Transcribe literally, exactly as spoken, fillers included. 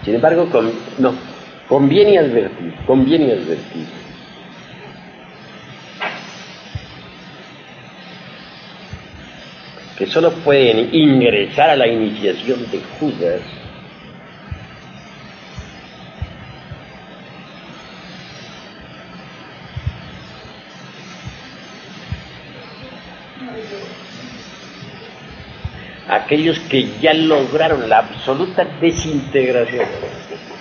Sin embargo, con, no, conviene advertir, conviene advertir que solo pueden ingresar a la iniciación de Judas aquellos que ya lograron la absoluta desintegración